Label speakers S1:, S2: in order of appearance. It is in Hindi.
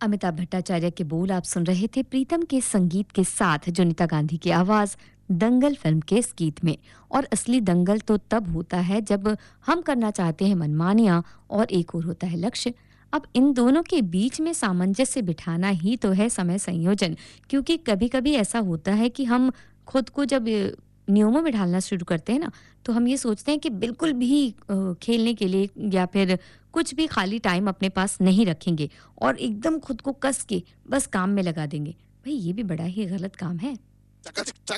S1: अमिताभ भट्टाचार्य के बोल आप सुन रहे थे प्रीतम के संगीत के साथ जोनीता गांधी की आवाज दंगल फिल्म के इस गीत में। और असली दंगल तो तब होता है जब हम करना चाहते हैं मनमानियां और एक और होता है लक्ष्य। अब इन दोनों के बीच में सामंजस्य बिठाना ही तो है समय संयोजन। क्योंकि कभी-कभी ऐसा होता है कि हम खुद को जब नियमों में ढालना शुरू करते हैं ना, तो हम ये सोचते हैं कि बिल्कुल भी खेलने के लिए या फिर कुछ भी खाली टाइम अपने पास नहीं रखेंगे और एकदम खुद को कस के बस काम में लगा देंगे। भई ये भी बड़ा ही गलत काम है।